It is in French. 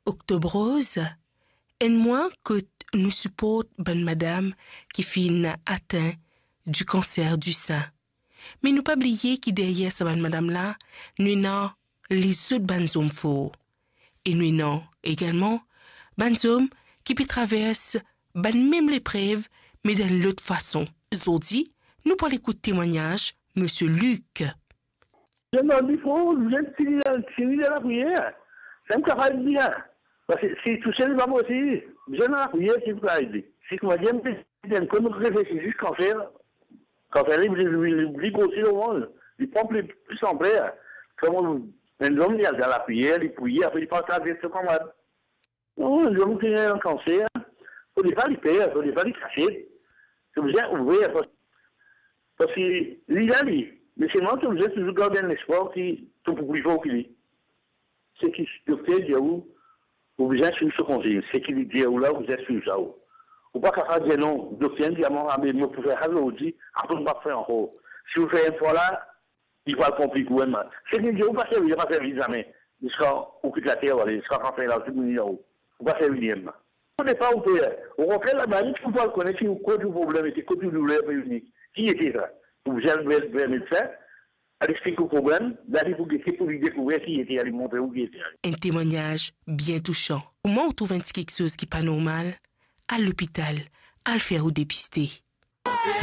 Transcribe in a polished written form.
Octobre Rose, et moins que nous supporte bonne madame qui fin atteint du cancer du sein. Mais nous pas oublier que derrière cette bonne madame-là, nous avons les autres bonnes hommes forts. Et nous avons également bonnes hommes qui peuvent traverser même l'épreuve, mais de l'autre façon. Aujourd'hui, nous parlons de témoignage, Monsieur Luc. Je m'en dis, vous êtes fini de la prière. Ça me fait bien. Parce que si tout seul, moi aussi, je n'ai la prière, c'est pour aider. Si vous m'avez dit, quand nous réfléchissons quand faire, il oublie aussi le monde. Il prend plus en vrai. Comme un homme, il a dans la prière, il prie, après il passe à la vie, c'est comme ça. Non, un homme qui a un cancer, il ne faut pas lui payer, il ne faut pas lui cacher. C'est bien ouvert. Parce qu'il a dit, mais c'est moi qui vous êtes toujours gardé un espoir qui tout pour plus fort qu'il est. C'est qui le fait dire où vous êtes sur ce conseil. C'est qui dit où là vous êtes sur ça. Ou pas qu'à dire non, docteur dit à moi, mais vous pouvez faire aujourd'hui, après vous ne pas faire encore. Si vous faites une fois là, il va compliquer ou mal. C'est qui dit où pas faire, il va pas faire jamais. Il sera au cul de la terre, il sera en train de tout le monde. Vous pas faire une. On n'est pas au pays. Au contraire, là-bas, il faut pas le connaître, il faut du problème, il faut du douleur unique. Qui était ça? Vous avez le médecin, elle explique le problème, là, il faut lui découvrir qui était, aller montrer où il était. Un témoignage bien touchant. Comment on trouve quelque chose qui n'est pas normal? À l'hôpital, à le faire ou dépister.